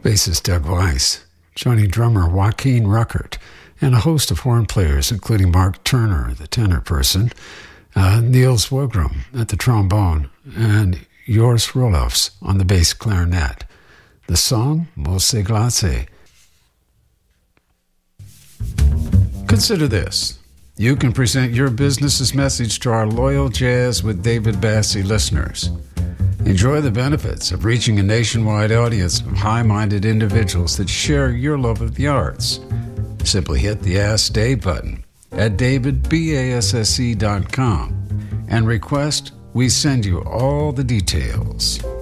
bassist Doug Weiss, joining drummer Joaquin Ruckert, and a host of horn players, including Mark Turner, the tenor person, Niels Wogram at the trombone, and Joris Roelofs on the bass clarinet. The song, Mosse Glace. Consider this. You can present your business's message to our loyal Jazz with David Bassie listeners. Enjoy the benefits of reaching a nationwide audience of high-minded individuals that share your love of the arts. Simply hit the Ask Dave button at davidbasse.com and request we send you all the details.